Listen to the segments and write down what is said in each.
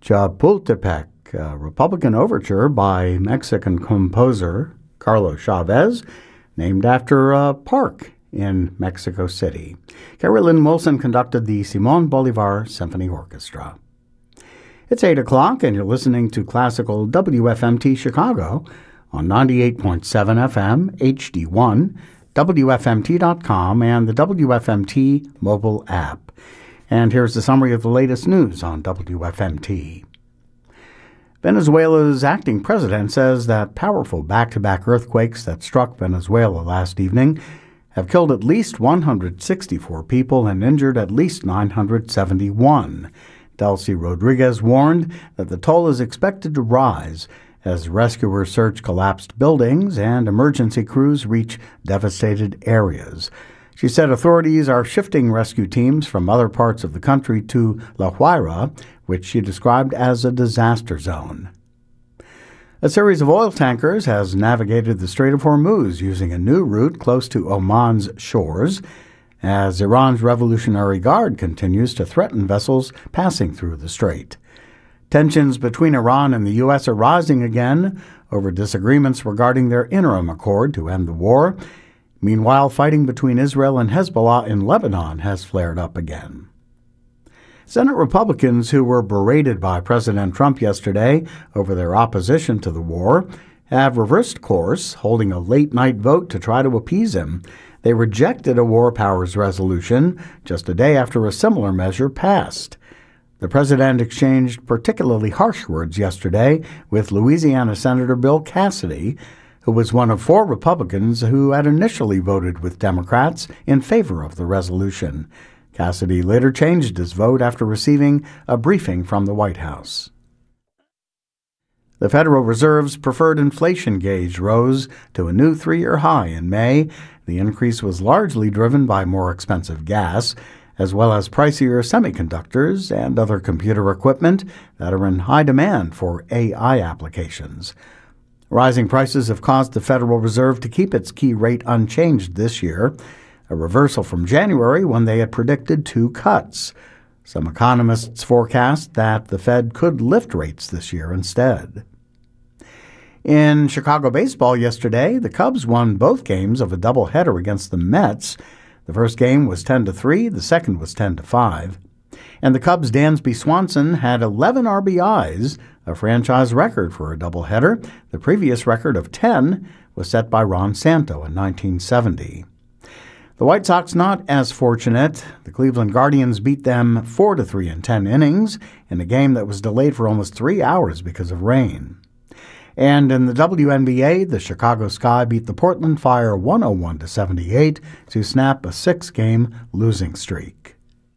Chapultepec, a Republican overture by Mexican composer Carlos Chavez, named after a park in Mexico City. Carrie Lynn Wilson conducted the Simon Bolivar Symphony Orchestra. It's 8 o'clock, and you're listening to Classical WFMT Chicago on 98.7 FM, HD1, WFMT.com, and the WFMT mobile app. And here's the summary of the latest news on WFMT. Venezuela's acting president says that powerful back-to-back earthquakes that struck Venezuela last evening have killed at least 164 people and injured at least 971. Delcy Rodriguez warned that the toll is expected to rise as rescuers search collapsed buildings and emergency crews reach devastated areas. She said authorities are shifting rescue teams from other parts of the country to La Guaira, which she described as a disaster zone. A series of oil tankers has navigated the Strait of Hormuz using a new route close to Oman's shores, as Iran's Revolutionary Guard continues to threaten vessels passing through the strait. Tensions between Iran and the U.S. are rising again over disagreements regarding their interim accord to end the war. Meanwhile, fighting between Israel and Hezbollah in Lebanon has flared up again. Senate Republicans who were berated by President Trump yesterday over their opposition to the war have reversed course, holding a late-night vote to try to appease him. They rejected a war powers resolution just a day after a similar measure passed. The president exchanged particularly harsh words yesterday with Louisiana Senator Bill Cassidy, who was one of 4 Republicans who had initially voted with Democrats in favor of the resolution. Cassidy later changed his vote after receiving a briefing from the White House. The Federal Reserve's preferred inflation gauge rose to a new 3-year high in May. The increase was largely driven by more expensive gas, as well as pricier semiconductors and other computer equipment that are in high demand for AI applications. Rising prices have caused the Federal Reserve to keep its key rate unchanged this year, a reversal from January when they had predicted 2 cuts. Some economists forecast that the Fed could lift rates this year instead. In Chicago baseball yesterday, the Cubs won both games of a doubleheader against the Mets. The first game was 10-3, the second was 10-5. And the Cubs' Dansby Swanson had 11 RBIs, a franchise record for a doubleheader. The previous record of 10 was set by Ron Santo in 1970. The White Sox not as fortunate. The Cleveland Guardians beat them 4-3 in 10 innings in a game that was delayed for almost 3 hours because of rain. And in the WNBA, the Chicago Sky beat the Portland Fire 101-78 to snap a 6-game losing streak.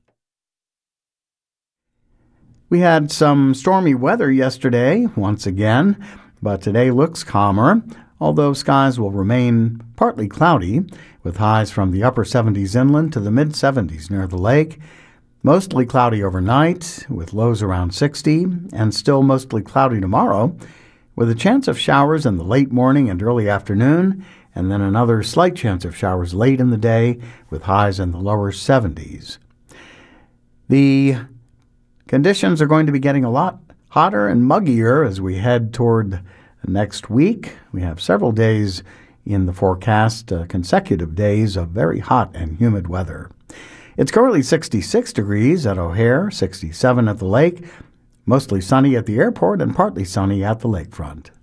We had some stormy weather yesterday, once again, but today looks calmer, although skies will remain partly cloudy, with highs from the upper 70s inland to the mid-70s near the lake. Mostly cloudy overnight, with lows around 60, and still mostly cloudy tomorrow, with a chance of showers in the late morning and early afternoon, and then another slight chance of showers late in the day, with highs in the lower 70s. The conditions are going to be getting a lot hotter and muggier as we head toward next week. We have several days in the forecast, consecutive days of very hot and humid weather. It's currently 66 degrees at O'Hare, 67 at the lake, mostly sunny at the airport and partly sunny at the lakefront.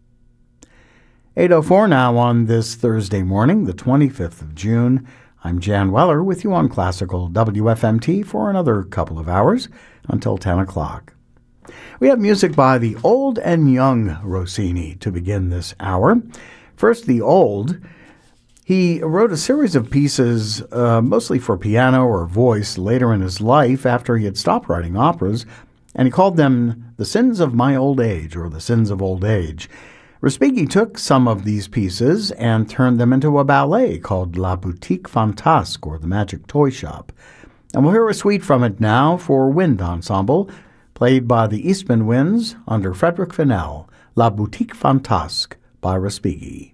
8:04 now on this Thursday morning, the 25th of June. I'm Jan Weller with you on Classical WFMT for another couple of hours until 10 o'clock. We have music by the Old and Young Rossini to begin this hour. First, the Old. He wrote a series of pieces, mostly for piano or voice, later in his life after he had stopped writing operas, and he called them The Sins of My Old Age, or The Sins of Old Age. Respighi took some of these pieces and turned them into a ballet called La Boutique Fantasque, or The Magic Toy Shop. And we'll hear a suite from it now for wind ensemble, played by the Eastman Winds under Frederick Fennell, La Boutique Fantasque by Respighi.